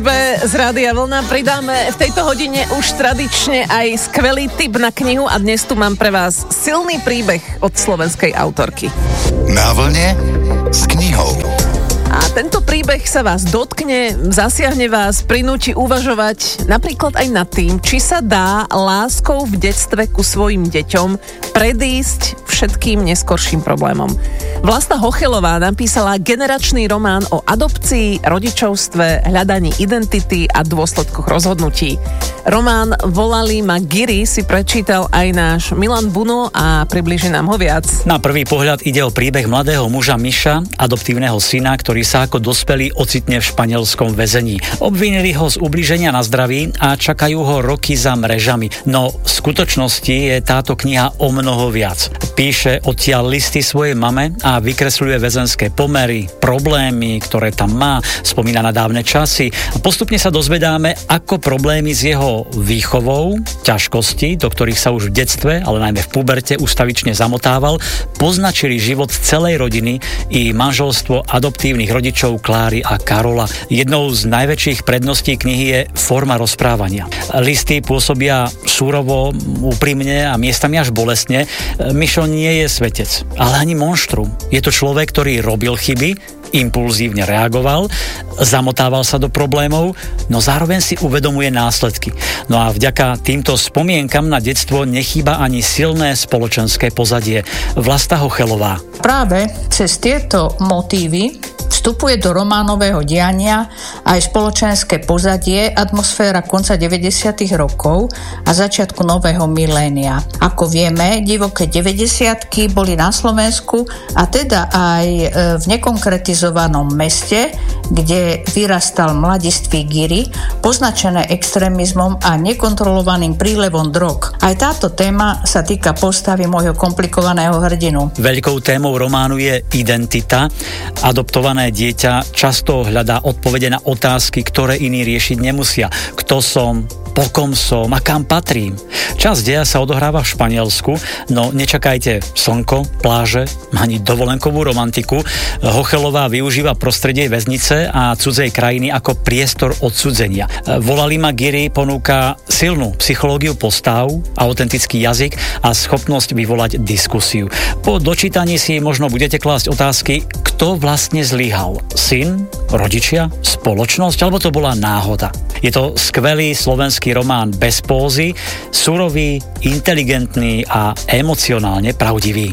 Z Rádia Vlna pridáme v tejto hodine už tradične aj skvelý tip na knihu a dnes tu mám pre vás silný príbeh od slovenskej autorky. Na vlne s knihou. A tento príbeh sa vás dotkne, zasiahne vás, prinúti uvažovať napríklad aj nad tým, či sa dá láskou v detstve ku svojim deťom predísť všetkým neskorším problémom. Vlasta Hochelová napísala generačný román o adopcii, rodičovstve, hľadaní identity a dôsledkoch rozhodnutí. Román Volali ma Giri si prečítal aj náš Milan Buno a približí nám ho viac. Na prvý pohľad ide o príbeh mladého muža Miša, adoptívneho syna, ktorý sa ako dospelý ocitne v španielskom väzení. Obvinili ho z ublíženia na zdraví a čakajú ho roky za mrežami. No v skutočnosti je táto kniha o mnoho viac. Píše odtiaľ listy svojej mame a vykresľuje väzenské pomery, problémy, ktoré tam má, spomína na dávne časy. Postupne sa dozvedáme, ako problémy s jeho výchovou, ťažkosti, do ktorých sa už v detstve, ale najmä v puberte ustavične zamotával, poznačili život celej rodiny i manželstvo adoptívnych rodičov Kláry a Karola. Jednou z najväčších predností knihy je forma rozprávania. Listy pôsobia súrovo, úprimne a miestami až bolestne. Mišo nie je svetec, ale ani monštrum. Je to človek, ktorý robil chyby, impulzívne reagoval, zamotával sa do problémov, no zároveň si uvedomuje následky. No a vďaka týmto spomienkam na detstvo nechýba ani silné spoločenské pozadie. Vlasta Hochelová. Práve cez tieto motívy vstupuje do románového diania aj spoločenské pozadie, atmosféra konca 90. rokov a začiatku nového milénia. Ako vieme, divoké 90-ky boli na Slovensku a teda aj v nekonkretizovanom meste, kde vyrastal mladistvý Giri, poznačené extrémizmom a nekontrolovaným prílevom drog. Aj táto téma sa týka postavy môjho komplikovaného hrdinu. Veľkou témou románu je identita. Adoptované dieťa často hľadá odpovede na otázky, ktoré iní riešiť nemusia. Kto som? Po kom som a kam patrím? Časť deja sa odohráva v Španielsku, no nečakajte slnko, pláže, ani dovolenkovú romantiku. Hochelová využíva prostredie väznice a cudzej krajiny ako priestor odcudzenia. Volali ma Giri ponúka silnú psychológiu postav, autentický jazyk a schopnosť vyvolať diskusiu. Po dočítaní si možno budete klásť otázky, kto vlastne zlyhal? Syn? Rodičia? Spoločnosť? Alebo to bola náhoda? Je to skvelý slovenský román bez pózy, surový, inteligentný a emocionálne pravdivý.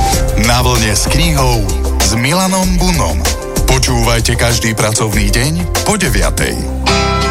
Na vlne s knihou s Milanom Bunom. Počúvajte každý pracovný deň po 9:00.